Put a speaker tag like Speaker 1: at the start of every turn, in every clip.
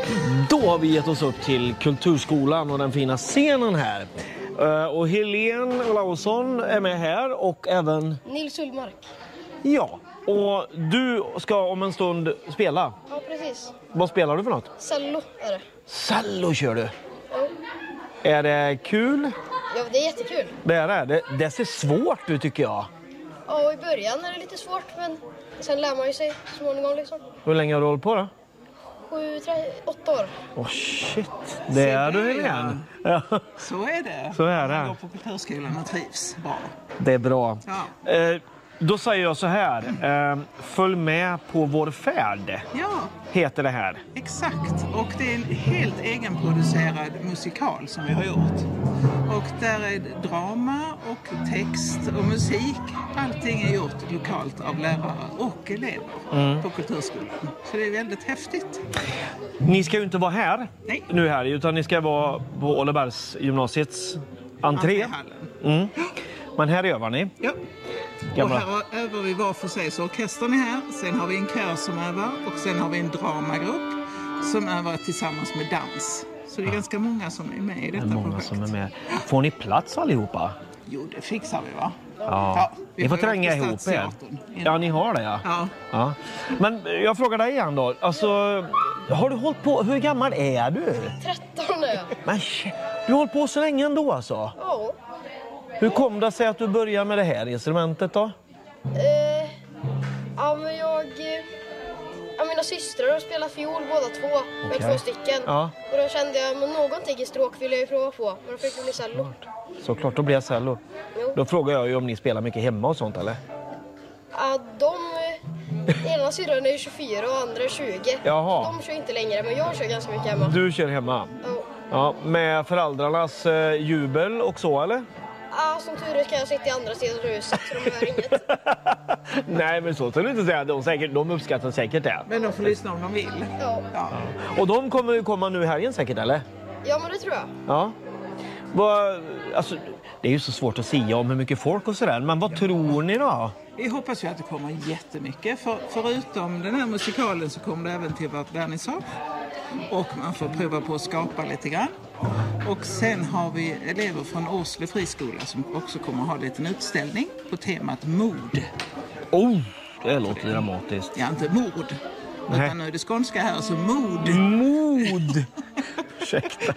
Speaker 1: Då har vi gett oss upp till Kulturskolan och den fina scenen här. Och Helene Olausson är med här och även...
Speaker 2: Nils Ullmark.
Speaker 1: Ja, och du ska om en stund spela.
Speaker 2: Ja, precis.
Speaker 1: Vad spelar du för något?
Speaker 2: Cello är det.
Speaker 1: Cello kör du.
Speaker 2: Ja.
Speaker 1: Är det kul?
Speaker 2: Ja, det är jättekul.
Speaker 1: Det är det. Det ser svårt ut tycker jag.
Speaker 2: Ja, i början är det lite svårt, men sen lär man ju sig småningom liksom.
Speaker 1: Hur länge har du hållit på då?
Speaker 2: 8 år.
Speaker 1: Åh shit, det är du Helene. Ja.
Speaker 3: Så är det.
Speaker 1: Så är det.
Speaker 3: Man går på Kulturskolan och trivs bra.
Speaker 1: Det är bra.
Speaker 3: Ja.
Speaker 1: Då säger jag så här. Följ med på vår färd.
Speaker 3: Ja,
Speaker 1: Heter det här.
Speaker 3: exakt. Och det är en helt egenproducerad musikal som vi har gjort. Och där är drama och text och musik. Allting är gjort lokalt av lärare och elever på Kulturskolan. Så det är väldigt häftigt.
Speaker 1: Ni ska ju inte vara här
Speaker 3: Nej.
Speaker 1: nu här, utan ni ska vara på Ålebergs gymnasiets entré.
Speaker 3: Entréhallen.
Speaker 1: Men här övar ni.
Speaker 3: Ja.
Speaker 1: Gamla.
Speaker 3: Och här övar vi var för sig, så orkestern är här. Sen har vi en kör som övar och sen har vi en dramagrupp som övar tillsammans med dans. Så det är ganska många som är med i detta
Speaker 1: Många
Speaker 3: projekt.
Speaker 1: som är med. Får ni plats allihopa?
Speaker 3: Jo, det fixar vi va?
Speaker 1: Ja.
Speaker 3: vi
Speaker 1: Ni får
Speaker 3: har ju
Speaker 1: tränga ihop er.
Speaker 3: Stadsteatern.
Speaker 1: Ja, ni har det ja.
Speaker 3: Ja.
Speaker 1: Men jag frågar dig igen då. Alltså, har du hållit på, hur gammal är du?
Speaker 2: 13 är jag.
Speaker 1: Men shit, du har hållit på så länge ändå alltså.
Speaker 2: Ja.
Speaker 1: Hur kom det sig att du började med det här instrumentet då?
Speaker 2: Ja, men mina systrar har spelat fiol båda två. Med
Speaker 1: Okej.
Speaker 2: 2 stycken.
Speaker 1: Ja.
Speaker 2: Och då kände jag, men någonting i stråk vill jag ju prova på. Men då fick det bli cello.
Speaker 1: Såklart, då blir jag cello.
Speaker 2: Jo.
Speaker 1: Då frågar jag ju om ni spelar mycket hemma och sånt eller?
Speaker 2: Ja, ena syrran är ju 24 och andra är 20.
Speaker 1: Jaha.
Speaker 2: De kör inte längre, men jag kör ganska mycket hemma.
Speaker 1: Du kör hemma?
Speaker 2: Ja.
Speaker 1: Ja, med föräldrarnas jubel och så eller?
Speaker 2: Ja, som tur är kan jag sitta i andra sidan av huset så de hör inget.
Speaker 1: Nej, men så ska du inte säga. De uppskattar säkert det.
Speaker 3: Men de får lyssna om de vill.
Speaker 2: Ja.
Speaker 3: Ja.
Speaker 1: Och de kommer ju komma nu här igen säkert, eller?
Speaker 2: Ja, men det tror jag.
Speaker 1: Ja. Alltså, det är ju så svårt att säga om hur mycket folk och sådär. Men vad tror ni då?
Speaker 3: Vi hoppas ju att det kommer jättemycket. Förutom den här musikalen så kommer det även till vårt vernissage. Och man får prova på att skapa lite grann. Och sen har vi elever från Åsle friskola som också kommer att ha en liten utställning på temat mod.
Speaker 1: Oh, det låter dramatiskt.
Speaker 3: Ja, inte mord.
Speaker 1: Nej.
Speaker 3: Utan nu är det skånska här, så mod.
Speaker 1: Mod! Ursäkta.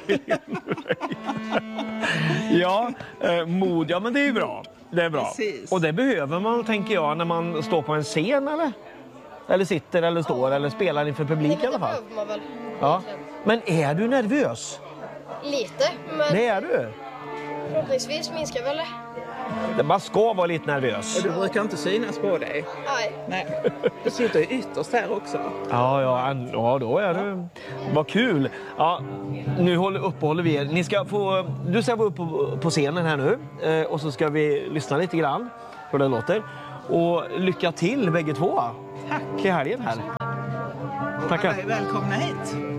Speaker 1: Ja, mod. Ja, men det är ju bra. Det är bra.
Speaker 3: Precis.
Speaker 1: Och det behöver man, tänker jag, när man står på en scen, eller? Eller sitter, eller står, eller spelar inför publik i alla fall.
Speaker 2: Det behöver man väl.
Speaker 1: Ja. Men är du nervös?
Speaker 2: Lite, men
Speaker 1: Det är du.
Speaker 2: förhoppningsvis minskar väl det.
Speaker 1: Man ska vara lite nervös.
Speaker 3: Och du brukar inte synas på dig.
Speaker 2: Nej.
Speaker 3: Nej. Du sitter ju ytterst här också.
Speaker 1: Ja, då är du. Vad kul. Ja, nu uppehåller vi er. Du ska vara uppe på scenen här nu. Och så ska vi lyssna lite grann hur det låter. Och lycka till bägge två.
Speaker 3: Tack.
Speaker 1: Till helgen här. Tackar.
Speaker 3: Alla är välkomna hit.